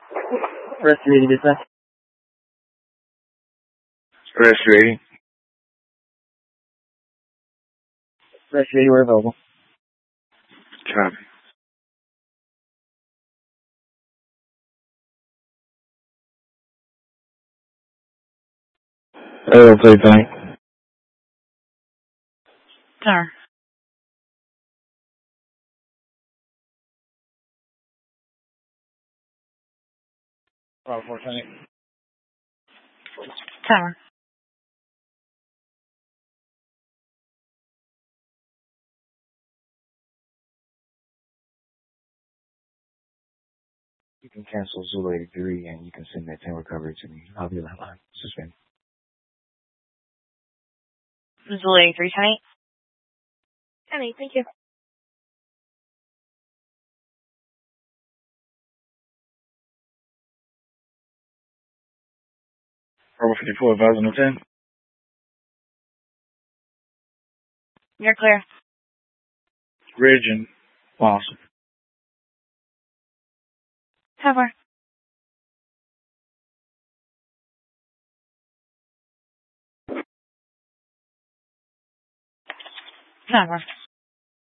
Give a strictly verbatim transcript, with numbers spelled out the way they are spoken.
Restorating dispatch. Restorating. Restorating, we're available. Copy. Oh, okay, thanks. Tower. Bravo four ten. Tower. You can cancel Zulu eighty-three and you can send that ten recovery to me. I'll be on that line. Suspend. Zulu eighty-three, ten eight. ten eight, thank you. Bravo fifty-four, advising on ten. You're clear. Ridge and Awesome. Tower. Tower.